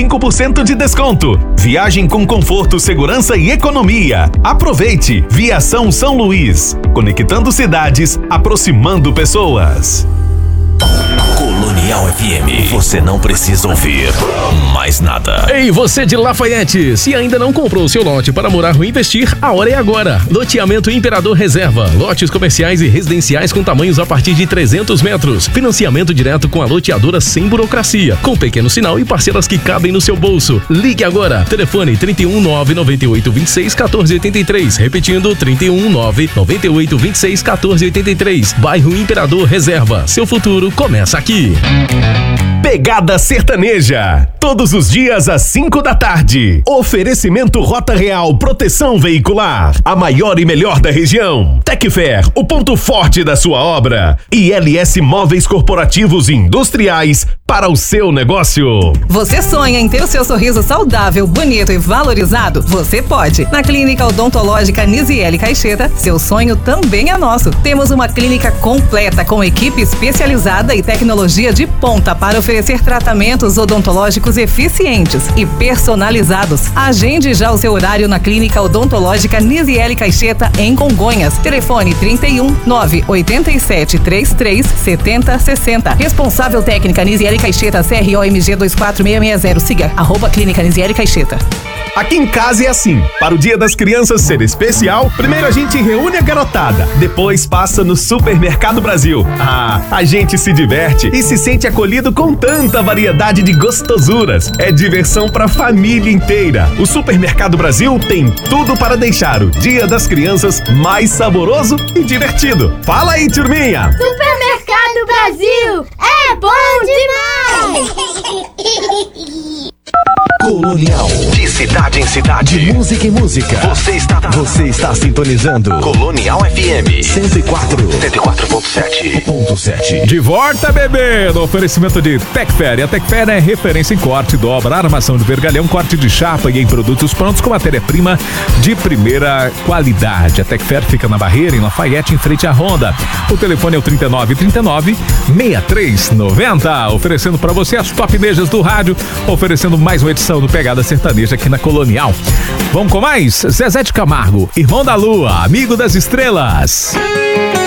25% de desconto. Viagem com conforto, segurança e economia. Aproveite! Viação São Luís. Conectando cidades, aproximando pessoas. Colonial FM, você não precisa ouvir mais nada. Ei, você de Lafayette, se ainda não comprou seu lote para morar ou investir, a hora é agora. Loteamento Imperador Reserva, lotes comerciais e residenciais com tamanhos a partir de 300 metros. Financiamento direto com a loteadora sem burocracia, com pequeno sinal e parcelas que cabem no seu bolso. Ligue agora, telefone 31998261483, repetindo 31998261483. Bairro Imperador Reserva, seu futuro começa aqui. Pegada Sertaneja, todos os dias às 5 da tarde. Oferecimento Rota Real Proteção Veicular, a maior e melhor da região. Tecfer, o ponto forte da sua obra. E LS Móveis Corporativos e Industriais para o seu negócio. Você sonha em ter o seu sorriso saudável, bonito e valorizado? Você pode. Na Clínica Odontológica Nisiele Caixeta, seu sonho também é nosso. Temos uma clínica completa com equipe especializada e tecnologia de ponta para oferecer tratamentos odontológicos eficientes e personalizados. Agende já o seu horário na Clínica Odontológica Nisiele Caixeta, em Congonhas. Telefone 31 987 33 70 60. Responsável técnica Nisiele Caixeta, CROMG 24660. Siga @Clínica Nisiele Caixeta. Aqui em casa é assim, para o Dia das Crianças ser especial, primeiro a gente reúne a garotada, depois passa no Supermercado Brasil. A gente se diverte e se sente acolhido com tanta variedade de gostosuras. É diversão pra família inteira. O Supermercado Brasil tem tudo para deixar o Dia das Crianças mais saboroso e divertido. Fala aí, turminha! Supermercado Brasil é bom demais! Colonial, de cidade em cidade, de música em música. Você está sintonizando Colonial FM 104.7. De volta, bebê, no oferecimento de Tecfer. E a Tecfer é referência em corte, dobra, armação de vergalhão, corte de chapa e em produtos prontos com matéria-prima de primeira qualidade. A Tecfer fica na Barreira, em Lafayette, em frente à Honda. O telefone é o 3939-6390. Oferecendo para você as top nejas do rádio, oferecendo mais uma edição do Pegada Sertaneja aqui na Colonial. Vamos com mais? Zezé de Camargo, Irmão da Lua, Amigo das Estrelas.